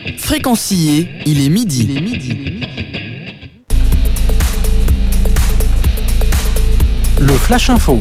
Fréquencier, il est midi. Le Flash Info.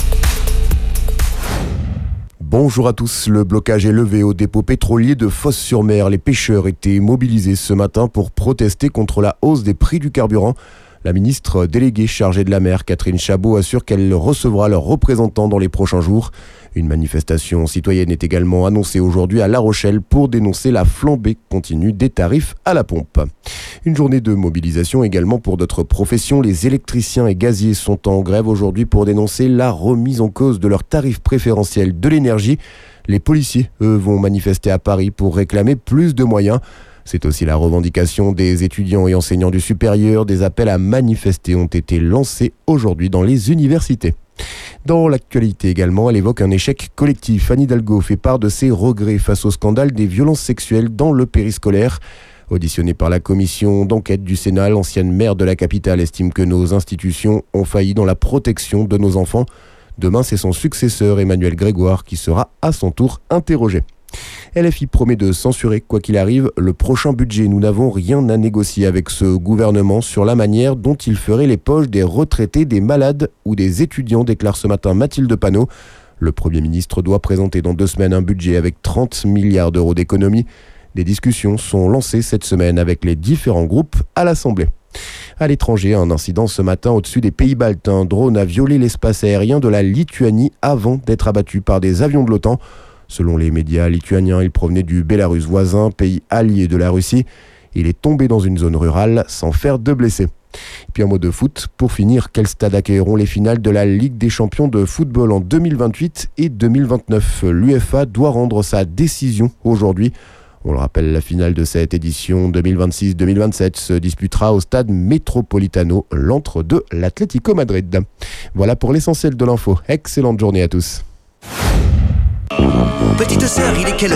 Bonjour à tous, le blocage est levé au dépôt pétrolier de Fos-sur-Mer. Les pêcheurs étaient mobilisés ce matin pour protester contre la hausse des prix du carburant. La ministre déléguée chargée de la mer, Catherine Chabot, assure qu'elle recevra leurs représentants dans les prochains jours. Une manifestation citoyenne est également annoncée aujourd'hui à La Rochelle pour dénoncer la flambée continue des tarifs à la pompe. Une journée de mobilisation également pour d'autres professions. Les électriciens et gaziers sont en grève aujourd'hui pour dénoncer la remise en cause de leurs tarifs préférentiels de l'énergie. Les policiers, eux, vont manifester à Paris pour réclamer plus de moyens. C'est aussi la revendication des étudiants et enseignants du supérieur. Des appels à manifester ont été lancés aujourd'hui dans les universités. Dans l'actualité également, elle évoque un échec collectif. Anne Hidalgo fait part de ses regrets face au scandale des violences sexuelles dans le périscolaire. Auditionnée par la commission d'enquête du Sénat, l'ancienne maire de la capitale estime que nos institutions ont failli dans la protection de nos enfants. Demain, c'est son successeur Emmanuel Grégoire qui sera à son tour interrogé. LFI promet de censurer, quoi qu'il arrive, le prochain budget. Nous n'avons rien à négocier avec ce gouvernement sur la manière dont il ferait les poches des retraités, des malades ou des étudiants, déclare ce matin Mathilde Panot. Le Premier ministre doit présenter dans 2 semaines un budget avec 30 milliards d'euros d'économies. Des discussions sont lancées cette semaine avec les différents groupes à l'Assemblée. À l'étranger, un incident ce matin au-dessus des Pays-Baltes. Un drone a violé l'espace aérien de la Lituanie avant d'être abattu par des avions de l'OTAN. Selon les médias lituaniens, il provenait du Bélarus voisin, pays allié de la Russie. Il est tombé dans une zone rurale sans faire de blessés. Puis un mot de foot. Pour finir, quels stades accueilleront les finales de la Ligue des champions de football en 2028 et 2029 ? L'UEFA doit rendre sa décision aujourd'hui. On le rappelle, la finale de cette édition 2026-2027 se disputera au stade Metropolitano, l'antre de l'Atlético Madrid. Voilà pour l'essentiel de l'info. Excellente journée à tous. Petite sœur, il est quelle heure ?